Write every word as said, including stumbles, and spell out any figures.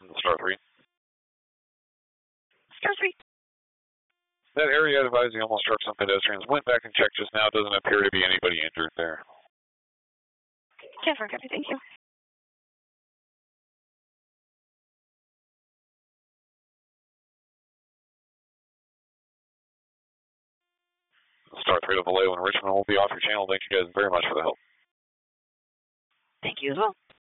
Star three. Star three. That area advising almost struck some pedestrians. Went back and checked just now. Doesn't appear to be anybody injured there. ten four, copy, thank you. Star three to Vallejo in Richmond will be off your channel. Thank you guys very much for the help. Thank you as well.